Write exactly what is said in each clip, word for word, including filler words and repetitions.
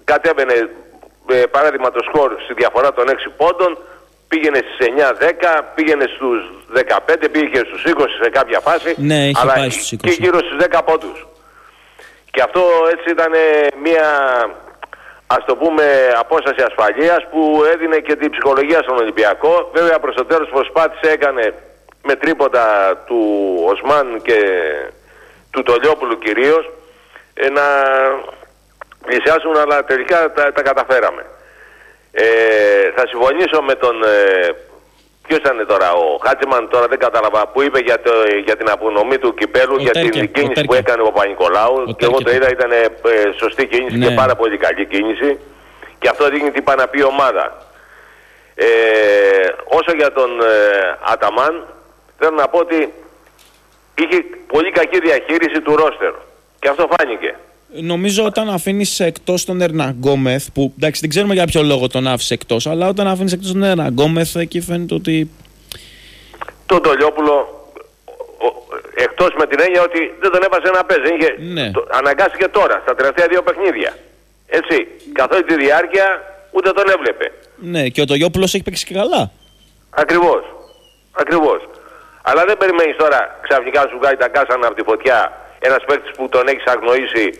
κατέβαινε ε, παράδειγμα το σκορ στη διαφορά των έξι πόντων, πήγαινε στις εννιά δέκα, πήγαινε στους δεκαπέντε, πήγε και στους είκοσι σε κάποια φάση, ναι, αλλά πάει στους είκοσι. και γύρω στους δέκα πόντους. Και αυτό έτσι ήταν μια, ας το πούμε, απόσταση ασφαλείας που έδινε και την ψυχολογία στον Ολυμπιακό. Βέβαια προς το τέλος προσπάθησε, έκανε με τρίποτα του Οσμάν και του Τολιόπουλου κυρίως ε, να πλησιάσουν, αλλά τελικά τα, τα καταφέραμε. Ε, θα συμφωνήσω με τον... Ε, ποιος ήταν τώρα, ο Χάτσιμαν, τώρα δεν κατάλαβα, που είπε για, το, για την απονομή του κυπέλου, ο για Τέρκε, την κίνηση που έκανε ο Παπα-Νικολάου. Και εγώ το είδα, ήταν ε, σωστή κίνηση, ναι, και πάρα πολύ καλή κίνηση. Και αυτό δείχνει τι πάει να πει η ομάδα. Ε, όσο για τον ε, Αταμάν, θέλω να πω ότι είχε πολύ κακή διαχείριση του ρόστερ. Και αυτό φάνηκε. Νομίζω όταν αφήνεις εκτός τον Ερναγκόμεθ, που εντάξει δεν ξέρουμε για ποιο λόγο τον άφησε εκτός, αλλά όταν αφήνεις εκτός τον Ερναγκόμεθ, εκεί φαίνεται ότι... Τον Τολιόπουλο, εκτός με την έννοια ότι δεν τον έβαζε να παίζει. Είχε, ναι. το, αναγκάστηκε τώρα, στα τελευταία δύο παιχνίδια. Έτσι, καθ' όλη τη διάρκεια ούτε τον έβλεπε. Ναι, και ο Τολιόπουλος έχει παίξει και καλά. Ακριβώς, ακριβώς. Αλλά δεν περιμένεις τώρα ξαφνικά να σου βγάλει τα κάσανα από τη φωτιά ένας παίκτης που τον έχεις αγνοήσει,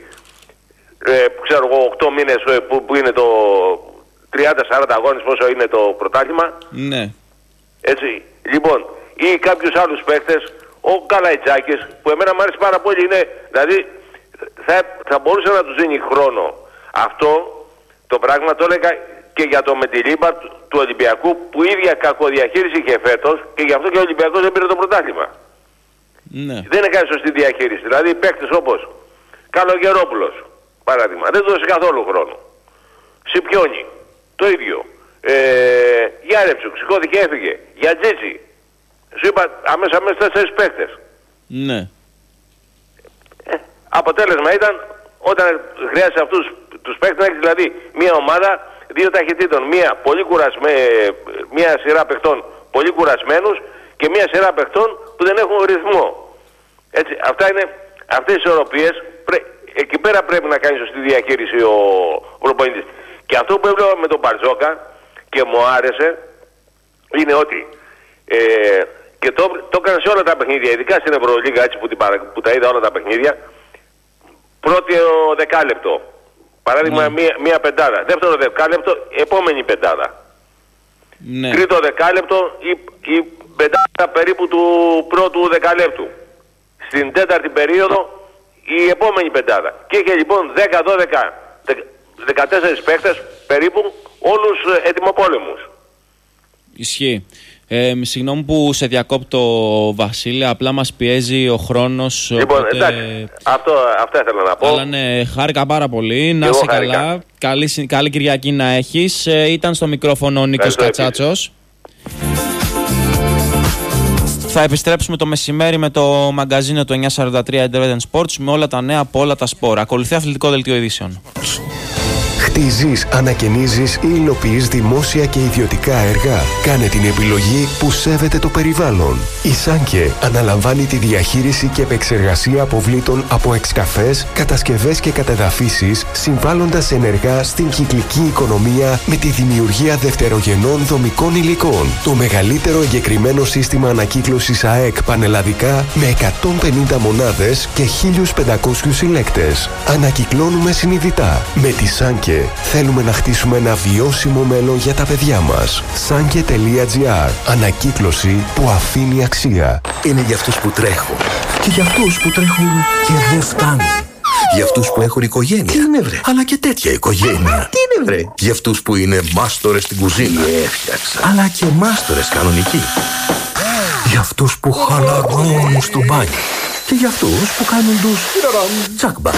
ε, ξέρω εγώ, οκτώ μήνες ε, που, που είναι το τριάντα σαράντα αγώνες, πόσο είναι το πρωτάθλημα. Ναι. Έτσι, λοιπόν, ή κάποιους άλλους παίκτες, ο Καλαϊτζάκης, που εμένα μου άρεσε πάρα πολύ, είναι, δηλαδή θα, θα μπορούσε να τους δίνει χρόνο. Αυτό το πράγμα το έλεγα και για το Μεντιλίμπα του, του Ολυμπιακού, που η ίδια κακοδιαχείριση είχε φέτος και γι' αυτό και ο Ολυμπιακός δεν πήρε το πρωτάθλημα. Ναι. Δεν έκανε σωστή διαχείριση. Δηλαδή παίκτες όπως Καλογερόπουλος, παράδειγμα, δεν του δώσε καθόλου χρόνο. Σιπιόνι, το ίδιο. Ε, Γιάρεψουκ, σηκώθηκε, έφυγε. Γιατζίτσι, σου είπα αμέσως αμέσως τέσσερις παίκτες. Ναι. Ε, αποτέλεσμα ήταν όταν χρειάζεσαι αυτούς τους παίκτες να έχεις δηλαδή μια ομάδα δύο ταχυτήτων. Μια, πολύ κουρασμέ, μια σειρά παιχτών πολύ κουρασμένους και μια σειρά παιχτών που δεν έχουν ρυθμό. Έτσι, αυτά είναι, αυτές οι ισορροπίες, πρέ, εκεί πέρα πρέπει να κάνει σωστή διαχείριση ο, ο προπονητής. Και αυτό που έβλεπα με τον Μπαρτζόκα και μου άρεσε είναι ότι ε, και το, το έκανε σε όλα τα παιχνίδια, ειδικά στην Ευρωλίγα, έτσι που, την, που τα είδα όλα τα παιχνίδια, πρώτο δεκάλεπτο, παράδειγμα mm. μία, μία πεντάδα, δεύτερο δεκάλεπτο, επόμενη πεντάδα. Ναι. Τρίτο δεκάλεπτο, η, η πεντάδα περίπου του πρώτου δεκαλέπτου. Στην τέταρτη περίοδο η επόμενη πεντάδα. Και είχε λοιπόν δέκα, δώδεκα, δεκατέσσερις παίκτες περίπου, όλους ετοιμοπόλεμους. Ισχύει. Ε, συγγνώμη που σε διακόπτω, Βασίλη, απλά μας πιέζει ο χρόνος. Λοιπόν, οπότε... εντάξει, αυτό, αυτό ήθελα να πω. Αλλά ναι, χάρηκα πάρα πολύ, να είσαι καλά. Καλή, καλή Κυριακή να έχεις. Ε, ήταν στο μικρόφωνο ο Νίκος Κατσάτσος. Θα επιστρέψουμε το μεσημέρι με το μαγκαζίνο του εννιακόσια σαράντα τρία Independent Sports με όλα τα νέα από όλα τα σπορ. Ακολουθεί αθλητικό δελτίο ειδήσεων. Χτίζεις, ανακαινίζεις ή υλοποιείς δημόσια και ιδιωτικά έργα. Κάνε την επιλογή που σέβεται το περιβάλλον. Η Σάνκε αναλαμβάνει τη διαχείριση και επεξεργασία αποβλήτων από εξκαφές, κατασκευές και κατεδαφίσεις, συμβάλλοντας ενεργά στην κυκλική οικονομία με τη δημιουργία δευτερογενών δομικών υλικών. Το μεγαλύτερο εγκεκριμένο σύστημα ανακύκλωσης ΑΕΚ πανελλαδικά με εκατόν πενήντα μονάδες και χίλιους πεντακόσιους συλλέκτες. Ανακυκλώνουμε συνειδητά. Με τη Σάνκε θέλουμε να χτίσουμε ένα βιώσιμο μέλλον για τα παιδιά μας. Sanke τελεία τζι άρ. Ανακύκλωση που αφήνει αξία. Είναι για αυτούς που τρέχουν. Και για αυτούς που τρέχουν και δεν φτάνουν. Για αυτούς που έχουν οικογένεια. Τι είναι βρε. Αλλά και τέτοια οικογένεια. Τι είναι βρε. Για αυτούς που είναι μάστορες στην κουζίνα. Έφτιαξα. Αλλά και μάστορες κανονικοί. Για αυτούς που χαλαρώνουν στο μπάνιο. Και για αυτούς που κάνουν τους τσακμπα.